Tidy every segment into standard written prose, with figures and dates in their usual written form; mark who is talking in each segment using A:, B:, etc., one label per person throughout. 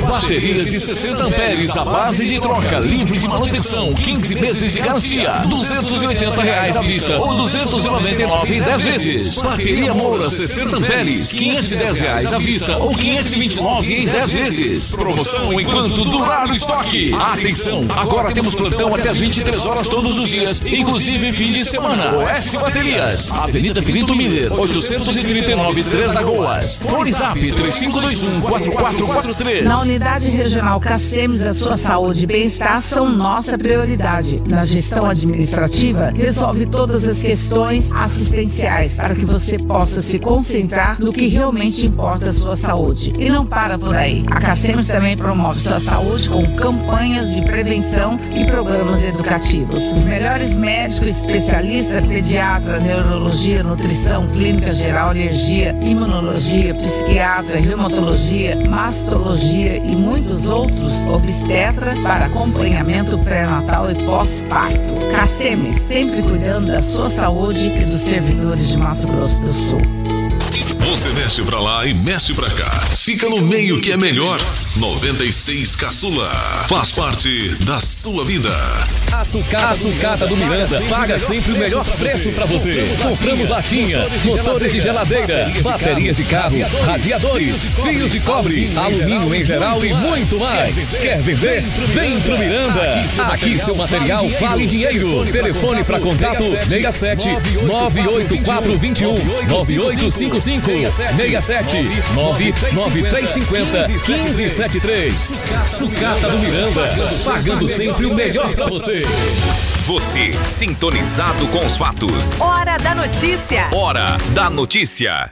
A: Baterias de 60 amperes à base de troca, livre de manutenção, 15 meses de garantia, R$280 à vista ou R$299 em 10 vezes. Bateria Moura 60 amperes, R$510 à vista ou R$529 em 10 vezes. Promoção enquanto durar o estoque. Atenção, agora temos plantão até às 23 horas todos os dias, inclusive fim de semana. Oeste Baterias, Avenida Filinto Miller, 839, 3 Lagoas. Florizap 3521-4443.
B: Na Unidade Regional Cacemes, a sua saúde e bem-estar são nossa prioridade. Na gestão administrativa, resolve todas as questões assistenciais para que você possa se concentrar no que realmente importa a sua saúde. E não para por aí. A Cacemes também promove sua saúde com campanhas de prevenção e programas educativos. Os melhores médicos, especialistas, pediatra, neurologia, nutrição, clínica geral, alergia, imunologia, psiquiatra, reumatologia, mastologia e muitos outros, obstetra, para acompanhamento pré-natal e pós-parto. Cacemes, sempre cuidando da sua saúde e dos servidores de Mato Grosso do Sul.
C: Você mexe pra lá e mexe pra cá. Fica no meio que é melhor. 96 Caçula. Faz parte da sua vida.
D: A Sucata do Miranda paga sempre o melhor preço pra você. Compramos latinha, motores de geladeira, baterias de carro, radiadores, fios de cobre, alumínio em geral e muito mais. Quer vender? Vem pro Miranda. Aqui seu material vale dinheiro. Telefone pra contato 67 98421 9855 67 99350 1573. Sucata do Miranda, pagando sempre o melhor pra você.
E: Você sintonizado com os fatos.
F: Hora da notícia.
E: Hora da notícia.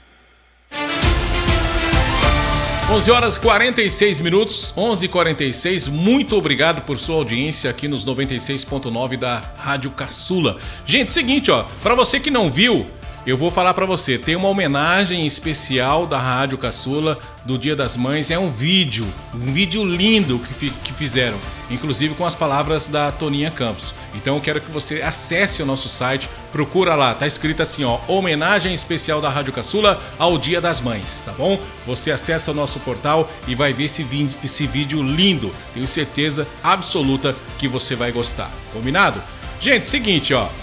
G: 11h46, 11h46. Muito obrigado por sua audiência aqui nos 96.9 da Rádio Caçula. Gente, seguinte, ó, pra você que não viu, eu vou falar pra você, tem uma homenagem especial da Rádio Caçula do Dia das Mães, é um vídeo lindo que fizeram, inclusive com as palavras da Toninha Campos. Então eu quero que você acesse o nosso site, procura lá, tá escrito assim, ó, homenagem especial da Rádio Caçula ao Dia das Mães, tá bom? Você acessa o nosso portal e vai ver esse vídeo lindo, tenho certeza absoluta que você vai gostar, combinado? Gente, seguinte, ó,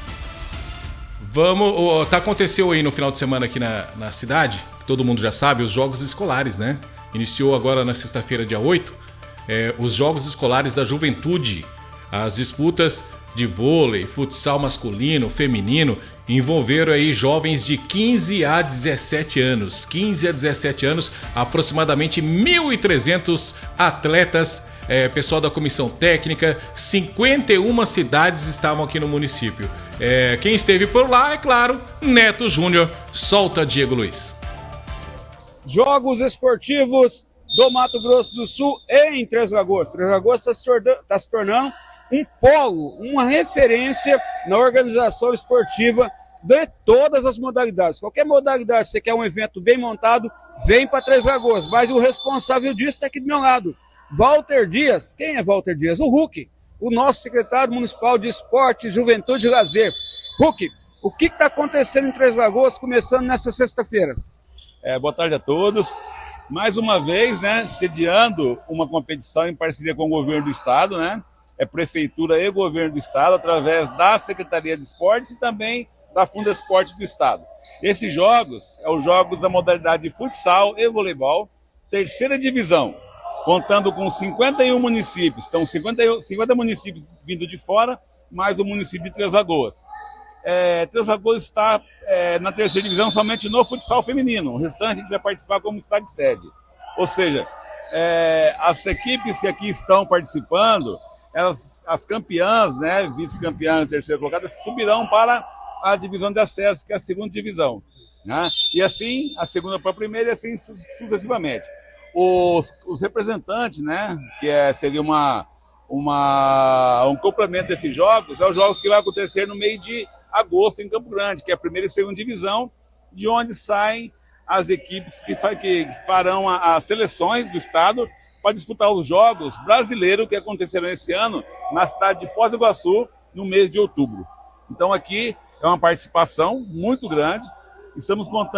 G: aconteceu aí no final de semana aqui na cidade, que todo mundo já sabe, os Jogos Escolares, né? Iniciou agora na sexta-feira, dia 8, os Jogos Escolares da Juventude. As disputas de vôlei, futsal masculino, feminino, envolveram aí jovens de 15 a 17 anos. 15 a 17 anos, aproximadamente 1.300 atletas, pessoal da comissão técnica, 51 cidades estavam aqui no município. Quem esteve por lá, é claro, Neto Júnior. Solta, Diego Luiz.
H: Jogos esportivos do Mato Grosso do Sul em Três Lagoas. Três Lagoas está se tornando um polo, uma referência na organização esportiva de todas as modalidades. Qualquer modalidade, você quer um evento bem montado, vem para Três Lagoas. Mas o responsável disso está aqui do meu lado. Walter Dias. Quem é Walter Dias? O Hulk, o nosso secretário municipal de Esporte, Juventude e Lazer. Hulk, o que está acontecendo em Três Lagoas começando nessa sexta-feira?
I: Boa tarde a todos. Mais uma vez, né, sediando uma competição em parceria com o governo do estado, né? Prefeitura e governo do estado, através da Secretaria de Esportes e também da Fundesporte do estado. Esses jogos são os jogos da modalidade de futsal e voleibol, terceira divisão, contando com 51 municípios, são 50 municípios vindo de fora, mais o município de Três Lagoas. Três Lagoas está na terceira divisão somente no futsal feminino, o restante a gente vai participar como estado de sede. Ou seja, as equipes que aqui estão participando, as campeãs, né, vice-campeãs e terceira colocada, subirão para a divisão de acesso, que é a segunda divisão, né? E assim, a segunda para a primeira e assim sucessivamente. Os representantes, né, que seria um complemento desses jogos, os jogos que vai acontecer no mês de agosto em Campo Grande, que é a primeira e segunda divisão, de onde saem as equipes que farão as seleções do estado para disputar os Jogos Brasileiros que acontecerão esse ano na cidade de Foz do Iguaçu, no mês de outubro. Então aqui é uma participação muito grande, estamos contando